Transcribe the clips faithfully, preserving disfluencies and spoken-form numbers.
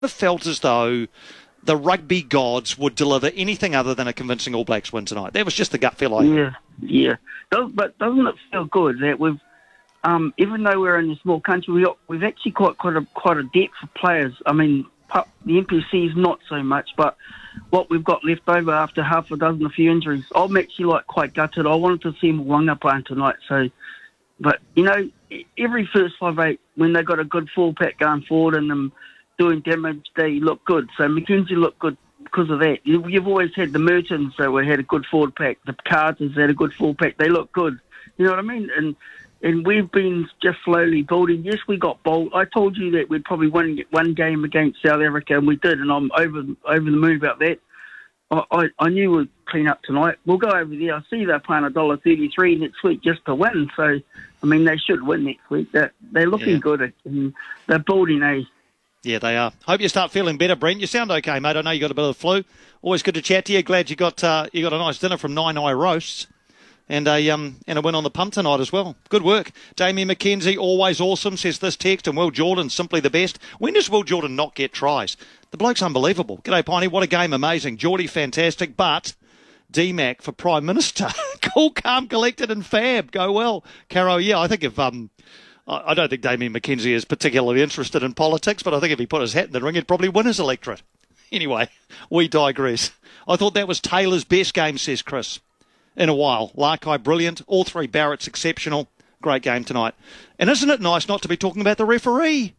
never felt as though the rugby gods would deliver anything other than a convincing All Blacks win tonight. That was just the gut feel I had. Yeah, yeah. Does, but doesn't it feel good that we've, um, even though we're in a small country, we, we've actually got quite a quite a depth of players. I mean, the N P C is not so much, but what we've got left over after half a dozen, a few injuries, I'm actually like quite gutted. I wanted to see Mwanga playing tonight, so. But you know, every first five eight when they got a good full pack going forward and them doing damage, they look good. So Mackenzie looked good because of that. You, you've always had the Mertons that were had a good forward pack. The Carters had a good full pack. They look good. You know what I mean? And and we've been just slowly building. Yes, we got bold. I told you that we'd probably win one game against South Africa, and we did. And I'm over over the moon about that. I, I, I knew we'd clean up tonight. We'll go over there. I see they're paying one dollar thirty-three next week just to win. So, I mean, they should win next week. They're, they're looking Yeah. good. And they're building, eh? Yeah, they are. Hope you start feeling better, Brent. You sound okay, mate. I know you got a bit of the flu. Always good to chat to you. Glad you got uh, you got a nice dinner from Nine Eye Roasts. And a um and a win on the pump tonight as well. Good work. Damien McKenzie, always awesome, says this text, and Will Jordan, simply the best. When does Will Jordan not get tries? The bloke's unbelievable. G'day, Piney. What a game. Amazing. Geordie, fantastic. But D Mac for Prime Minister. Cool, calm, collected, and fab. Go well. Caro, yeah, I think if... um, I I don't think Damien McKenzie is particularly interested in politics, but I think if he put his hat in the ring, he'd probably win his electorate. Anyway, we digress. I thought that was Taylor's best game, says Chris. In a while. Larkai, brilliant. All three Barrett's exceptional. Great game tonight. And isn't it nice not to be talking about the referee?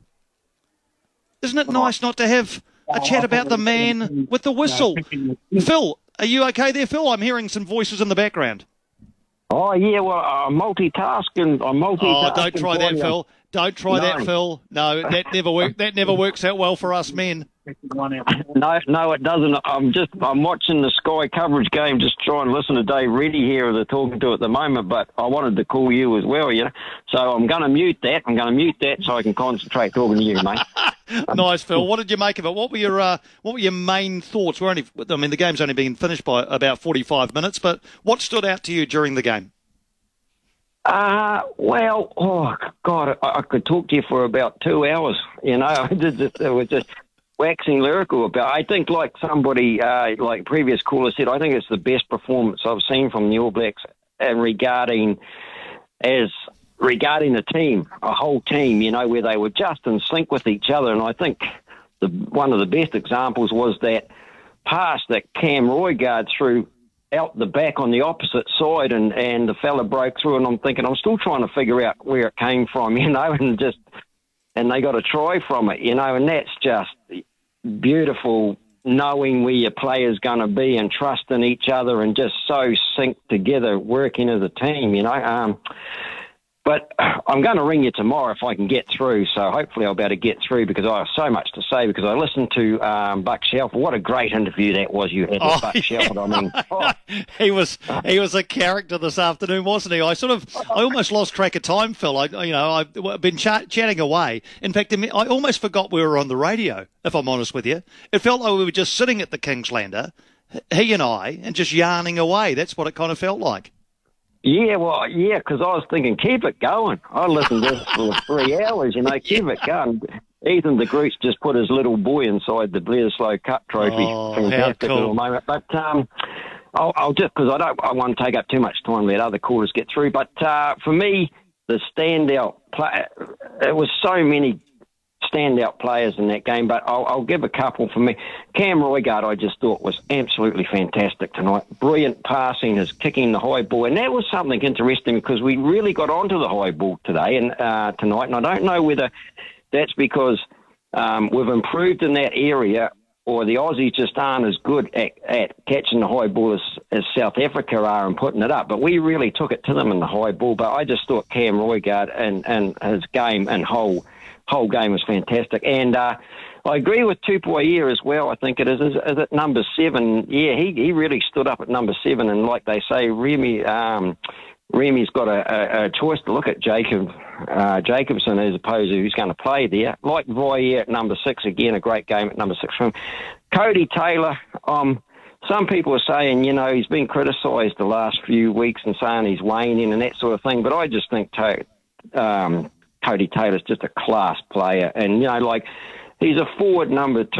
Isn't it nice not to have a chat about the man with the whistle? Phil, are you okay there, Phil? I'm hearing some voices in the background. Oh, yeah, well, I'm multitasking. I'm multitasking. Oh, don't try that, Phil. Don't try No. that, Phil. No, that never work. That never works out well for us men. No, no, it doesn't. I'm just, I'm watching the Sky coverage game, just trying to listen to Dave Reddy here, they're talking to at the moment, but I wanted to call you as well, you know. So I'm going to mute that. I'm going to mute that so I can concentrate talking to you, mate. Nice, Phil. What did you make of it? What were your uh, what were your main thoughts? We're only, I mean, the game's only been finished by about forty-five minutes, but what stood out to you during the game? Uh, well, oh, God, I, I could talk to you for about two hours, you know. It was just waxing lyrical about. I think, like somebody, uh, like previous caller said, I think it's the best performance I've seen from the All Blacks, and regarding as regarding the team, a whole team, you know, where they were just in sync with each other. And I think the one of the best examples was that pass that Cam Roigard threw out the back on the opposite side, and, and the fella broke through, and I'm thinking, I'm still trying to figure out where it came from, you know, and just, and they got a try from it, you know, and that's just beautiful, knowing where your player's going to be and trusting each other and just so synced together, working as a team, you know. Um, But I'm going to ring you tomorrow if I can get through, so hopefully I'll be able to get through because I have so much to say because I listened to um, Buck Shelford. What a great interview that was you had with Oh, Buck yeah. Shelford. I mean, oh, he was he was a character this afternoon, wasn't he? I sort of I almost lost track of time, Phil. I you know I've been ch- chatting away. In fact, I almost forgot we were on the radio. If I'm honest with you, it felt like we were just sitting at the Kingslander, he and I, and just yarning away. That's what it kind of felt like. yeah, well, yeah, because I was thinking, keep it going. I listened to this for three hours, you know, keep it going. Ethan de Groot's just put his little boy inside the Bledisloe Cup trophy. Oh, Fantastic how cool. little moment. But um, I'll, I'll just, because I don't I want to take up too much time, let other callers get through. But uh, for me, the standout play, it was so many standout players in that game, but I'll, I'll give a couple for me. Cam Roigard, I just thought was absolutely fantastic tonight. Brilliant passing, his kicking the high ball, and that was something interesting because we really got onto the high ball today and uh, tonight, and I don't know whether that's because um, we've improved in that area or the Aussies just aren't as good at, at catching the high ball as, as South Africa are and putting it up, but we really took it to them in the high ball. But I just thought Cam Roigard and, and his game and whole whole game was fantastic. And uh, I agree with Tupuai as well. I think it is. Is, is it number seven? Yeah, he, he really stood up at number seven. And like they say, Remy, um, Remy's got a, a, a choice to look at Jacob uh, Jacobson as opposed to who's going to play there. Like Voyer at number six, again, a great game at number six for him. Cody Taylor, um, some people are saying, you know, he's been criticised the last few weeks and saying he's waning and that sort of thing. But I just think to, um, Cody Taylor's just a class player. And, you know, like he's a forward number two.